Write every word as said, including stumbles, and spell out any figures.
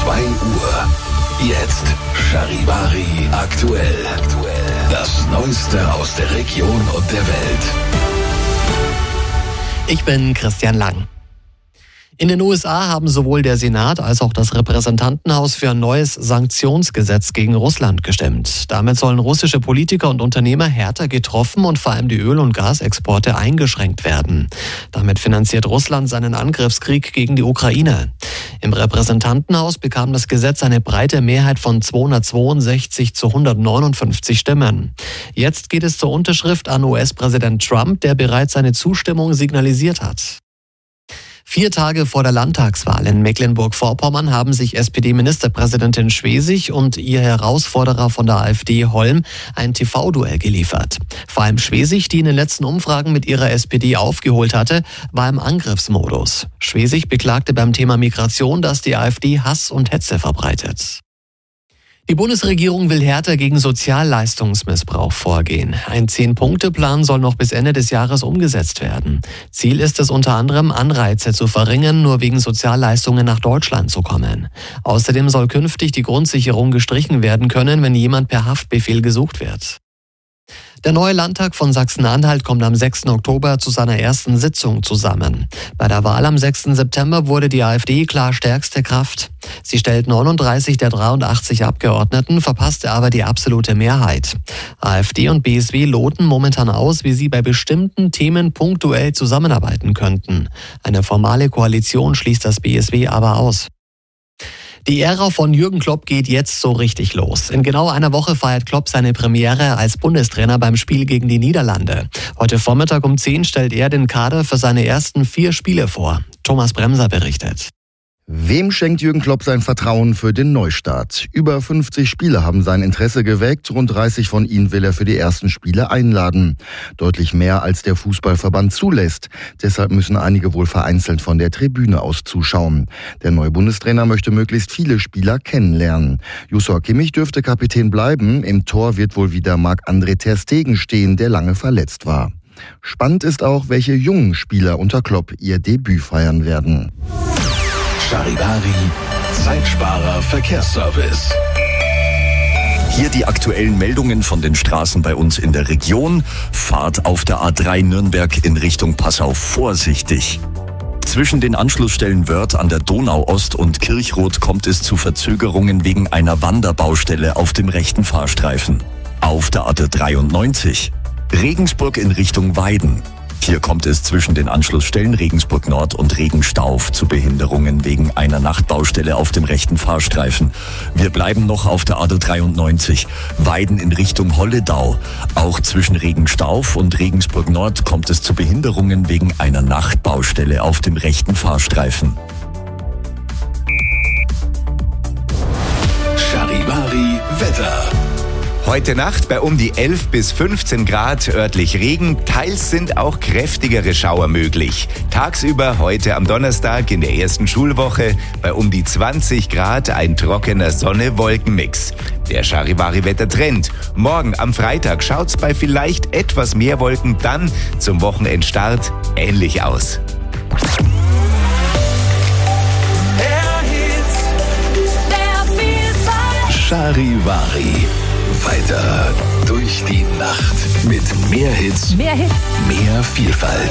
zwei Uhr. Jetzt Charivari aktuell. Das Neueste aus der Region und der Welt. Ich bin Christian Lang. In den U S A haben sowohl der Senat als auch das Repräsentantenhaus für ein neues Sanktionsgesetz gegen Russland gestimmt. Damit sollen russische Politiker und Unternehmer härter getroffen und vor allem die Öl- und Gasexporte eingeschränkt werden. Damit finanziert Russland seinen Angriffskrieg gegen die Ukraine. Im Repräsentantenhaus bekam das Gesetz eine breite Mehrheit von zweihundertzweiundsechzig zu hundertneunundfünfzig Stimmen. Jetzt geht es zur Unterschrift an U S-Präsident Trump, der bereits seine Zustimmung signalisiert hat. Vier Tage vor der Landtagswahl in Mecklenburg-Vorpommern haben sich S P D-Ministerpräsidentin Schwesig und ihr Herausforderer von der AfD Holm ein T V-Duell geliefert. Vor allem Schwesig, die in den letzten Umfragen mit ihrer S P D aufgeholt hatte, war im Angriffsmodus. Schwesig beklagte beim Thema Migration, dass die AfD Hass und Hetze verbreitet. Die Bundesregierung will härter gegen Sozialleistungsmissbrauch vorgehen. Ein Zehn-Punkte-Plan soll noch bis Ende des Jahres umgesetzt werden. Ziel ist es unter anderem, Anreize zu verringern, nur wegen Sozialleistungen nach Deutschland zu kommen. Außerdem soll künftig die Grundsicherung gestrichen werden können, wenn jemand per Haftbefehl gesucht wird. Der neue Landtag von Sachsen-Anhalt kommt am sechsten Oktober zu seiner ersten Sitzung zusammen. Bei der Wahl am sechsten September wurde die AfD klar stärkste Kraft. Sie stellt neununddreißig der dreiundachtzig Abgeordneten, verpasste aber die absolute Mehrheit. AfD und B S W loten momentan aus, wie sie bei bestimmten Themen punktuell zusammenarbeiten könnten. Eine formale Koalition schließt das B S W aber aus. Die Ära von Jürgen Klopp geht jetzt so richtig los. In genau einer Woche feiert Klopp seine Premiere als Bundestrainer beim Spiel gegen die Niederlande. Heute Vormittag um zehn stellt er den Kader für seine ersten vier Spiele vor. Thomas Bremser berichtet. Wem schenkt Jürgen Klopp sein Vertrauen für den Neustart? Über fünfzig Spieler haben sein Interesse geweckt. Rund dreißig von ihnen will er für die ersten Spiele einladen. Deutlich mehr als der Fußballverband zulässt. Deshalb müssen einige wohl vereinzelt von der Tribüne aus zuschauen. Der neue Bundestrainer möchte möglichst viele Spieler kennenlernen. Joshua Kimmich dürfte Kapitän bleiben. Im Tor wird wohl wieder Marc-André ter Stegen stehen, der lange verletzt war. Spannend ist auch, welche jungen Spieler unter Klopp ihr Debüt feiern werden. Charivari, Zeitsparer Verkehrsservice. Hier die aktuellen Meldungen von den Straßen bei uns in der Region. Fahrt auf der A drei Nürnberg in Richtung Passau vorsichtig. Zwischen den Anschlussstellen Wörth an der Donauost und Kirchroth kommt es zu Verzögerungen wegen einer Wanderbaustelle auf dem rechten Fahrstreifen. Auf der A dreiundneunzig. Regensburg in Richtung Weiden. Hier kommt es zwischen den Anschlussstellen Regensburg Nord und Regenstauf zu Behinderungen wegen einer Nachtbaustelle auf dem rechten Fahrstreifen. Wir bleiben noch auf der A dreiundneunzig, Weiden in Richtung Holledau. Auch zwischen Regenstauf und Regensburg Nord kommt es zu Behinderungen wegen einer Nachtbaustelle auf dem rechten Fahrstreifen. Charivari Wetter. Heute Nacht bei um die elf bis fünfzehn Grad, örtlich Regen, teils sind auch kräftigere Schauer möglich. Tagsüber heute am Donnerstag in der ersten Schulwoche bei um die zwanzig Grad ein trockener Sonne-Wolken-Mix. Der Charivari-Wettertrend. Morgen am Freitag schaut's bei vielleicht etwas mehr Wolken dann zum Wochenendstart ähnlich aus. Charivari. Weiter durch die Nacht mit mehr Hits, Mehr Hits, mehr Vielfalt.